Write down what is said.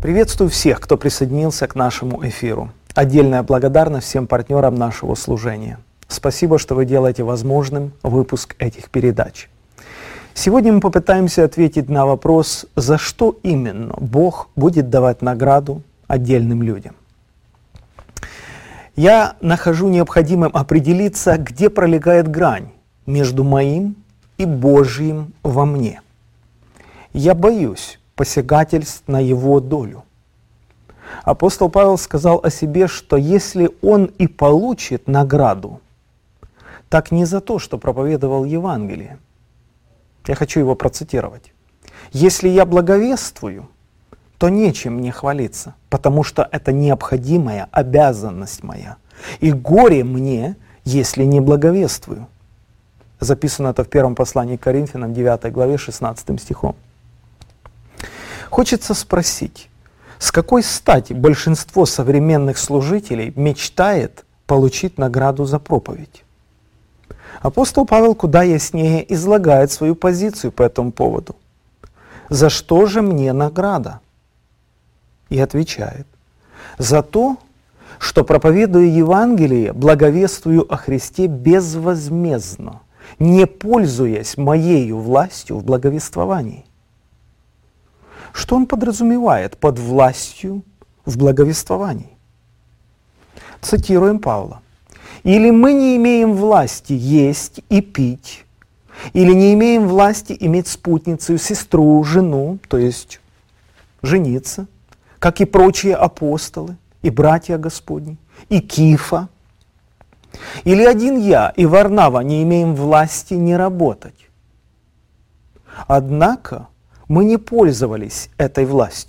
Приветствую всех, кто присоединился к нашему эфиру. Отдельная благодарность всем партнерам нашего служения. Спасибо, что вы делаете возможным выпуск этих передач. Сегодня мы попытаемся ответить на вопрос, за что именно Бог будет давать награду отдельным людям. Я нахожу необходимым определиться, где пролегает грань между моим и Божьим во мне. Я боюсь посягательств на его долю. Апостол Павел сказал о себе, что если он и получит награду, так не за то, что проповедовал Евангелие. Я хочу его процитировать. «Если я благовествую, то нечем мне хвалиться, потому что это необходимая обязанность моя. И горе мне, если не благовествую». Записано это в первом послании к Коринфянам, 9 главе, 16 стихом. Хочется спросить, с какой стати большинство современных служителей мечтает получить награду за проповедь? Апостол Павел куда яснее излагает свою позицию по этому поводу. «За что же мне награда?» И отвечает: «За то, что, проповедуя Евангелие, благовествую о Христе безвозмездно, не пользуясь моею властью в благовествовании». Что он подразумевает под властью в благовествовании? Цитируем Павла. «Или мы не имеем власти есть и пить, или не имеем власти иметь спутницу, сестру, жену, то есть жениться, как и прочие апостолы и братья Господни, и Кифа. Или один я и Варнава не имеем власти не работать. Однако мы не пользовались этой властью.